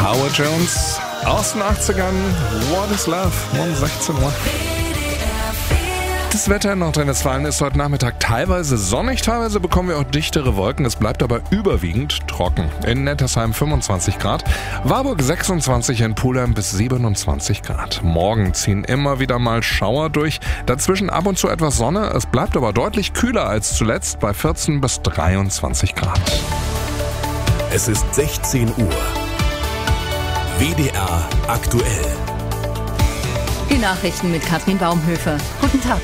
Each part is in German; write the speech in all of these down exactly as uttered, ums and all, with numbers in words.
Howard Jones aus den achtzigern. What is Love? Um sechzehn Uhr. Das Wetter in Nordrhein-Westfalen ist heute Nachmittag teilweise sonnig, teilweise bekommen wir auch dichtere Wolken. Es bleibt aber überwiegend trocken. In Nettersheim fünfundzwanzig Grad, Warburg sechsundzwanzig, in Pulheim bis siebenundzwanzig Grad. Morgen ziehen immer wieder mal Schauer durch, dazwischen ab und zu etwas Sonne. Es bleibt aber deutlich kühler als zuletzt bei vierzehn bis dreiundzwanzig Grad. Es ist sechzehn Uhr. W D R aktuell. Die Nachrichten mit Katrin Baumhöfer. Guten Tag.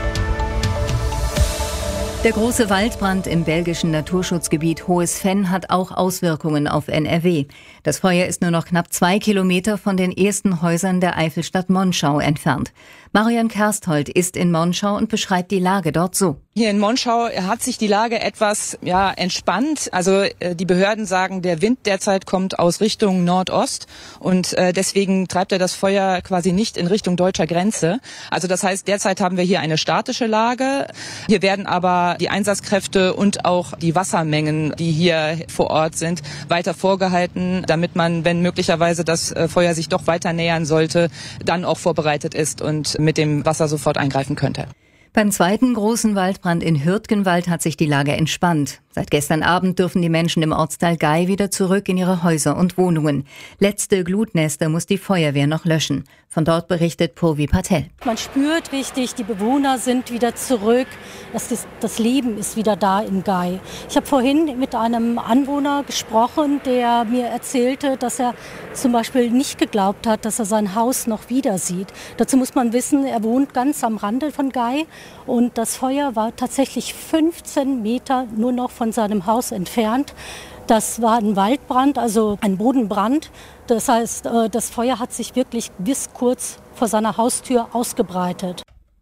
Der große Waldbrand im belgischen Naturschutzgebiet Hohes Venn hat auch Auswirkungen auf N R W. Das Feuer ist nur noch knapp zwei Kilometer von den ersten Häusern der Eifelstadt Monschau entfernt. Marion Kersthold ist in Monschau und beschreibt die Lage dort so. Hier in Monschau hat sich die Lage etwas ja entspannt. Also äh, die Behörden sagen, der Wind derzeit kommt aus Richtung Nordost und äh, deswegen treibt er das Feuer quasi nicht in Richtung deutscher Grenze. Also das heißt, derzeit haben wir hier eine statische Lage. Hier werden aber die Einsatzkräfte und auch die Wassermengen, die hier vor Ort sind, weiter vorgehalten, damit man, wenn möglicherweise das äh, Feuer sich doch weiter nähern sollte, dann auch vorbereitet ist und mit dem Wasser sofort eingreifen könnte. Beim zweiten großen Waldbrand in Hürtgenwald hat sich die Lage entspannt. Seit gestern Abend dürfen die Menschen im Ortsteil Gay wieder zurück in ihre Häuser und Wohnungen. Letzte Glutnester muss die Feuerwehr noch löschen. Von dort berichtet Purvi Patel. Man spürt richtig, die Bewohner sind wieder zurück. Das, ist, das Leben ist wieder da in Gay. Ich habe vorhin mit einem Anwohner gesprochen, der mir erzählte, dass er zum Beispiel nicht geglaubt hat, dass er sein Haus noch wieder sieht. Dazu muss man wissen, er wohnt ganz am Rande von Gay. Und das Feuer war tatsächlich fünfzehn Meter nur noch von seinem Haus entfernt. Das war ein Waldbrand, also ein Bodenbrand. Das heißt, das Feuer hat sich wirklich bis kurz vor seiner Haustür ausgebreitet.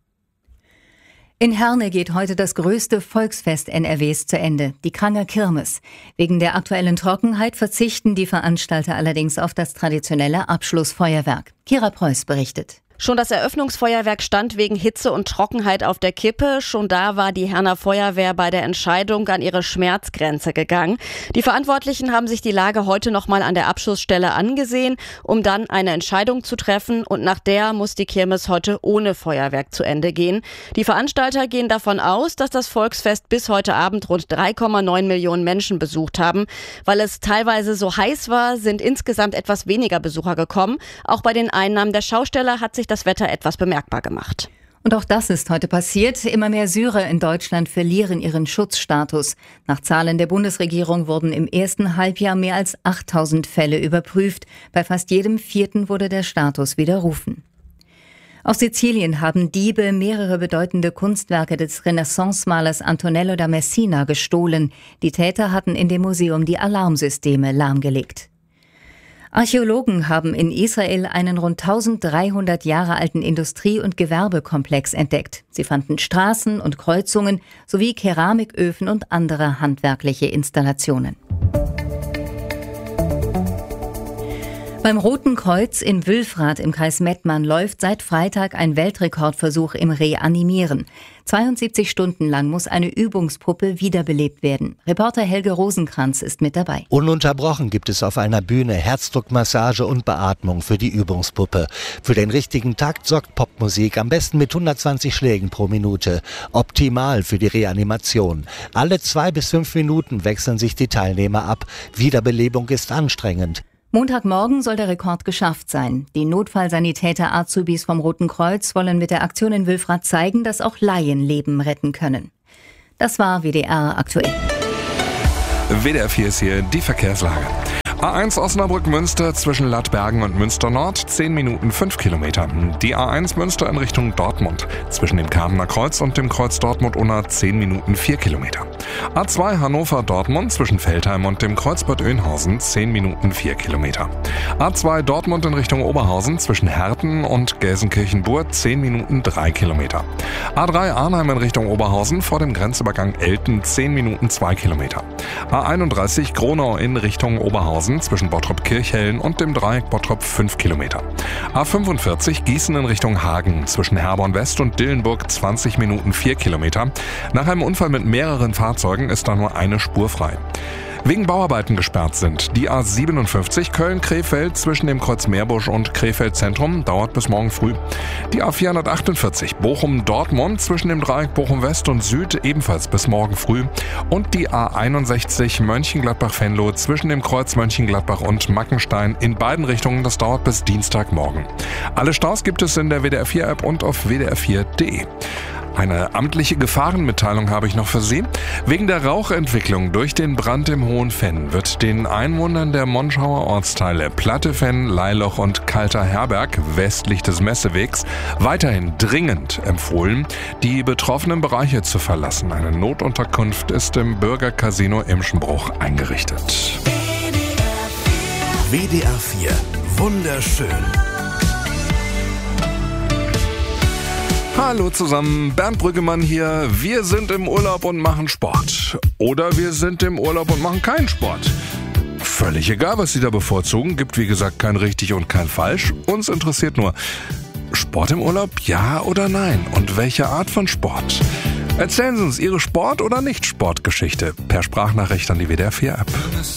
In Herne geht heute das größte Volksfest N R Ws zu Ende, die Kranger Kirmes. Wegen der aktuellen Trockenheit verzichten die Veranstalter allerdings auf das traditionelle Abschlussfeuerwerk. Kira Preuß berichtet. Schon das Eröffnungsfeuerwerk stand wegen Hitze und Trockenheit auf der Kippe. Schon da war die Herner Feuerwehr bei der Entscheidung an ihre Schmerzgrenze gegangen. Die Verantwortlichen haben sich die Lage heute nochmal an der Abschussstelle angesehen, um dann eine Entscheidung zu treffen. Und nach der muss die Kirmes heute ohne Feuerwerk zu Ende gehen. Die Veranstalter gehen davon aus, dass das Volksfest bis heute Abend rund drei Komma neun Millionen Menschen besucht haben. Weil es teilweise so heiß war, sind insgesamt etwas weniger Besucher gekommen. Auch bei den Einnahmen der Schausteller hat sich das Wetter etwas bemerkbar gemacht. Und auch das ist heute passiert. Immer mehr Syrer in Deutschland verlieren ihren Schutzstatus. Nach Zahlen der Bundesregierung wurden im ersten Halbjahr mehr als achttausend Fälle überprüft. Bei fast jedem vierten wurde der Status widerrufen. Auf Sizilien haben Diebe mehrere bedeutende Kunstwerke des Renaissance-Malers Antonello da Messina gestohlen. Die Täter hatten in dem Museum die Alarmsysteme lahmgelegt. Archäologen haben in Israel einen rund eintausenddreihundert Jahre alten Industrie- und Gewerbekomplex entdeckt. Sie fanden Straßen und Kreuzungen sowie Keramiköfen und andere handwerkliche Installationen. Beim Roten Kreuz in Wülfrath im Kreis Mettmann läuft seit Freitag ein Weltrekordversuch im Reanimieren. zweiundsiebzig Stunden lang muss eine Übungspuppe wiederbelebt werden. Reporter Helge Rosenkranz ist mit dabei. Ununterbrochen gibt es auf einer Bühne Herzdruckmassage und Beatmung für die Übungspuppe. Für den richtigen Takt sorgt Popmusik, am besten mit hundertzwanzig Schlägen pro Minute. Optimal für die Reanimation. Alle zwei bis fünf Minuten wechseln sich die Teilnehmer ab. Wiederbelebung ist anstrengend. Montagmorgen soll der Rekord geschafft sein. Die Notfallsanitäter Azubis vom Roten Kreuz wollen mit der Aktion in Wülfrath zeigen, dass auch Laien Leben retten können. Das war W D R aktuell. W D R vier ist hier die Verkehrslage. A eins Osnabrück-Münster zwischen Lattbergen und Münster-Nord, zehn Minuten fünf Kilometer. Die A eins Münster in Richtung Dortmund, zwischen dem Kärntner Kreuz und dem Kreuz Dortmund-Unna, zehn Minuten vier Kilometer. A zwei Hannover-Dortmund zwischen Veltheim und dem Kreuz Bad Oeynhausen, zehn Minuten vier Kilometer. A zwei Dortmund in Richtung Oberhausen zwischen Herten und Gelsenkirchen-Burg, zehn Minuten drei Kilometer. A drei Arnheim in Richtung Oberhausen vor dem Grenzübergang Elten, zehn Minuten zwei Kilometer. A einunddreißig Gronau in Richtung Oberhausen zwischen Bottrop-Kirchhellen und dem Dreieck Bottrop fünf Kilometer. A fünfundvierzig Gießen in Richtung Hagen zwischen Herborn West und Dillenburg, zwanzig Minuten vier Kilometer. Nach einem Unfall mit mehreren Fahrzeugen ist da nur eine Spur frei. wegen Bauarbeiten gesperrt sind. Die A siebenundfünfzig Köln-Krefeld zwischen dem Kreuz Meerbusch und Krefeld Zentrum dauert bis morgen früh. Die A vierhundertachtundvierzig Bochum-Dortmund zwischen dem Dreieck Bochum-West und Süd ebenfalls bis morgen früh. Und die A einundsechzig Mönchengladbach-Venlo zwischen dem Kreuz Mönchengladbach und Mackenstein in beiden Richtungen. Das dauert bis Dienstagmorgen. Alle Staus gibt es in der W D R vier App und auf w d r vier punkt d e. Eine amtliche Gefahrenmitteilung habe ich noch für Sie. Wegen der Rauchentwicklung durch den Brand im Hohenfenn wird den Einwohnern der Monschauer Ortsteile Plattefenn, Leiloch und Kalter Herberg westlich des Messewegs weiterhin dringend empfohlen, die betroffenen Bereiche zu verlassen. Eine Notunterkunft ist im Bürgercasino Imschenbruch eingerichtet. W D R vier. Wunderschön. Hallo zusammen, Bernd Brüggemann hier. Wir sind im Urlaub und machen Sport. Oder wir sind im Urlaub und machen keinen Sport. Völlig egal, was Sie da bevorzugen. Gibt wie gesagt kein richtig und kein falsch. Uns interessiert nur, Sport im Urlaub, ja oder nein? Und welche Art von Sport? Erzählen Sie uns Ihre Sport- oder Nicht-Sport-Geschichte per Sprachnachricht an die W D R vier App.